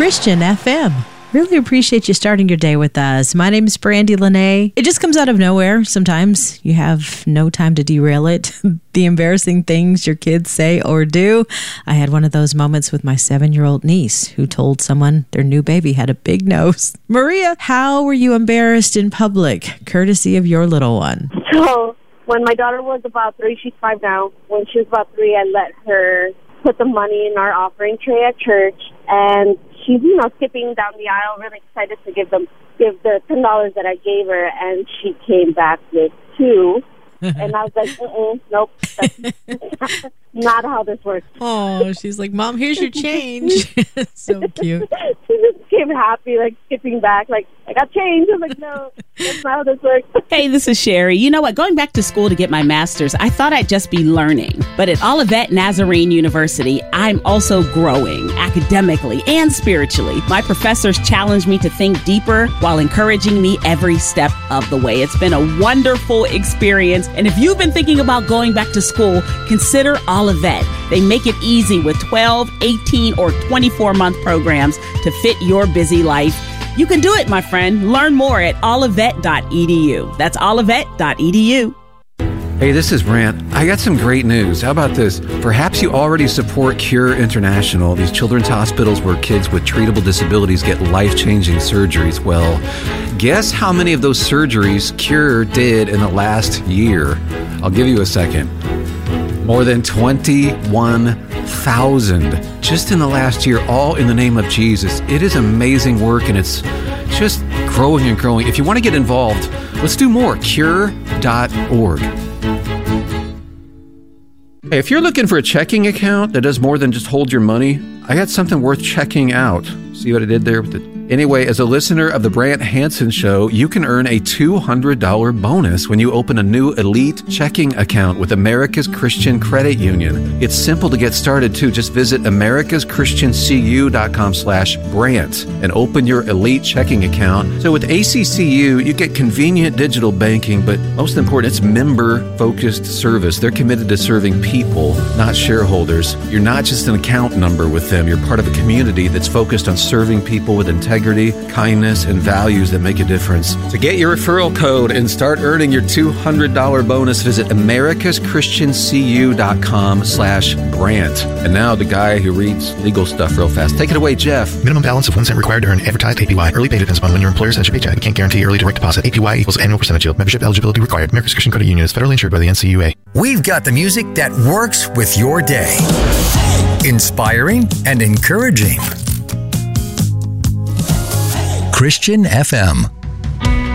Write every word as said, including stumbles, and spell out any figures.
Christian F M. Really appreciate you starting your day with us. My name is Brandy Lene. It just comes out of nowhere. Sometimes you have no time to derail it. The embarrassing things your kids say or do. I had one of those moments with my seven-year-old niece who told someone their new baby had a big nose. Maria, how were you embarrassed in public, courtesy of your little one? So when my daughter was about three, she's five now. When she was about three, I let her put the money in our offering tray at church, and she's, you know, skipping down the aisle, really excited to give them give the ten dollars that I gave her, and she came back with two. And I was like, mm-mm, nope, that's not how this works. Oh, she's like, Mom, here's your change. So cute. She just came happy, like skipping back, like, I got change. I was like, no, that's not how this works. Hey, this is Sherry. You know what? Going back to school to get my master's, I thought I'd just be learning. But at Olivet Nazarene University, I'm also growing academically and spiritually. My professors challenge me to think deeper while encouraging me every step of the way. It's been a wonderful experience. And if you've been thinking about going back to school, consider Olivet. They make it easy with twelve, eighteen, or twenty-four month programs to fit your busy life. You can do it, my friend. Learn more at olivet dot e d u. That's olivet dot e d u. Hey, this is Brant. I got some great news. How about this? Perhaps you already support Cure International, these children's hospitals where kids with treatable disabilities get life-changing surgeries. Well, guess how many of those surgeries Cure did in the last year? I'll give you a second. More than twenty-one thousand just in the last year, all in the name of Jesus. It is amazing work, and it's just growing and growing. If you want to get involved, let's do more. cure dot org. Hey, if you're looking for a checking account that does more than just hold your money, I got something worth checking out. See what I did there with the... Anyway, as a listener of the Brant Hansen Show, you can earn a two hundred dollars bonus when you open a new Elite checking account with America's Christian Credit Union. It's simple to get started, too. Just visit americas christian c u dot com slash Brant and open your Elite checking account. So with A C C U, you get convenient digital banking, but most important, it's member-focused service. They're committed to serving people, not shareholders. You're not just an account number with them. You're part of a community that's focused on serving people with integrity, kindness, and values that make a difference. To get your referral code and start earning your two hundred dollars bonus, visit americas christian c u dot com slash Brant. And now the guy who reads legal stuff real fast. Take it away, Jeff. Minimum balance of one cent required to earn advertised A P Y. Early pay depends upon when your employer sends your paycheck. We can't guarantee early direct deposit. A P Y equals annual percentage yield. Membership eligibility required. America's Christian Credit Union is federally insured by the N C U A. We've got the music that works with your day. Inspiring and encouraging. Christian F M.